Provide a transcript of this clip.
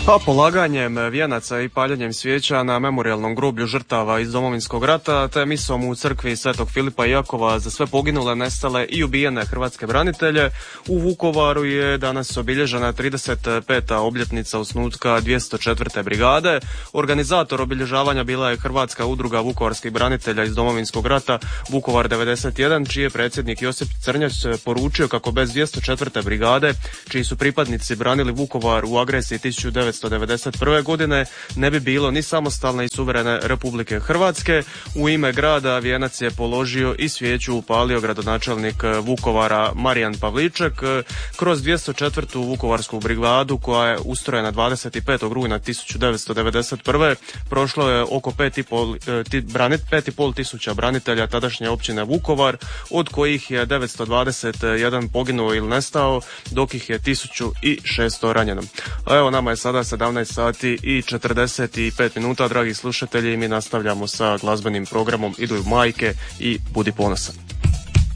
A polaganjem vijenaca i paljenjem svijeća na memorijalnom groblju žrtava iz Domovinskog rata, te misom u crkvi Svetog Filipa i Jakova za sve poginule, nestale i ubijene hrvatske branitelje, u Vukovaru je danas obilježena 35. obljetnica osnutka 204. brigade. Organizator obilježavanja bila je Hrvatska udruga vukovarskih branitelja iz Domovinskog rata Vukovar 91, čiji je predsjednik Josip Crnjač poručio kako bez 204. brigade, čiji su pripadnici branili Vukovar u agresiji 1991. godine, ne bi bilo ni samostalne i suverene Republike Hrvatske. U ime grada vijenac je položio i svijeću upalio gradonačelnik Vukovara Marijan Pavliček. Kroz 204. Vukovarsku brigadu, koja je ustrojena 25. rujna 1991. prošlo je oko 5,5 tisuća branitelja tadašnje općine Vukovar, od kojih je 921 poginuo ili nestao, dok ih je 1600 ranjeno. A evo, nama je sada 17 sati i 45 minuta, dragi slušatelji, i mi nastavljamo sa glazbenim programom Idu majke i Budi ponosan.